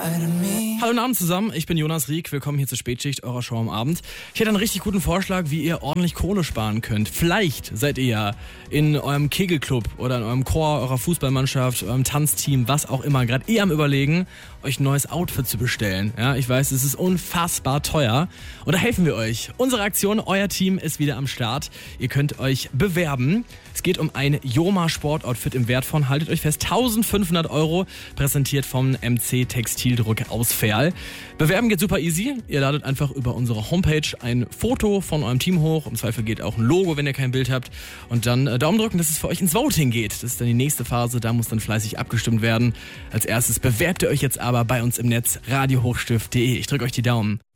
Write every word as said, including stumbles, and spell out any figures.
Hallo und Abend zusammen, ich bin Jonas Rieck, willkommen hier zur Spätschicht eurer Show am Abend. Ich hätte einen richtig guten Vorschlag, wie ihr ordentlich Kohle sparen könnt. Vielleicht seid ihr ja in eurem Kegelclub oder in eurem Chor, eurer Fußballmannschaft, eurem Tanzteam, was auch immer, gerade eh am Überlegen, euch ein neues Outfit zu bestellen. Ja, ich weiß, es ist unfassbar teuer und da helfen wir euch. Unsere Aktion, euer Team ist wieder am Start. Ihr könnt euch bewerben. Es geht um ein Joma Sportoutfit im Wert von, haltet euch fest, eintausendfünfhundert Euro, präsentiert vom M C Textildruck aus Verl. Bewerben geht super easy. Ihr ladet einfach über unsere Homepage ein Foto von eurem Team hoch. Im Zweifel geht auch ein Logo, wenn ihr kein Bild habt. Und dann äh, Daumen drücken, dass es für euch ins Voting geht. Das ist dann die nächste Phase. Da muss dann fleißig abgestimmt werden. Als erstes bewerbt ihr euch jetzt aber bei uns im Netz radio hochstift punkt de. Ich drücke euch die Daumen.